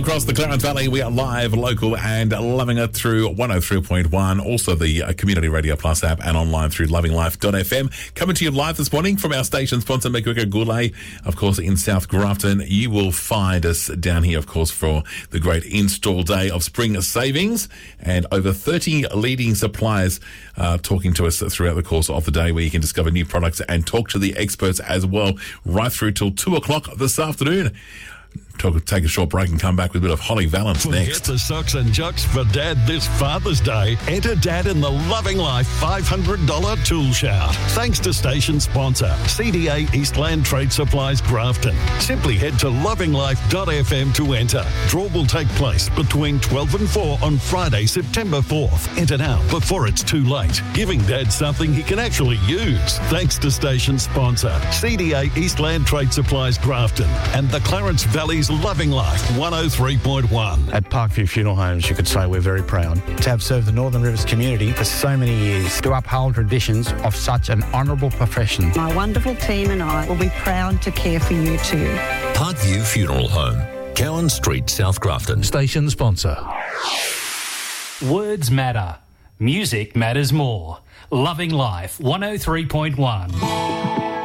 Across the Clarence Valley, we are live, local, and loving it through 103.1, also the Community Radio Plus app and online through lovinglife.fm. Coming to you live this morning from our station sponsor, McGregor Goulet, of course, in South Grafton. You will find us down here, of course, for the great install day of spring savings, and over 30 leading suppliers talking to us throughout the course of the day, where you can discover new products and talk to the experts as well, right through till 2 o'clock this afternoon. Take a short break and come back with a bit of Holly Valance next. Get the socks and jocks for Dad this Father's Day. Enter Dad in the Loving Life $500 tool shout. Thanks to station sponsor, CDA Eastland Trade Supplies Grafton. Simply head to lovinglife.fm to enter. Draw will take place between 12 and 4 on Friday, September 4th. Enter now before it's too late. Giving Dad something he can actually use. Thanks to station sponsor, CDA Eastland Trade Supplies Grafton and the Clarence Valley's Loving Life 103.1. At Parkview Funeral Homes, you could say we're very proud to have served the Northern Rivers community for so many years, to uphold traditions of such an honourable profession. My wonderful team and I will be proud to care for you too. Parkview Funeral Home, Cowan Street, South Grafton. Station sponsor. Words matter. Music matters more. Loving Life 103.1.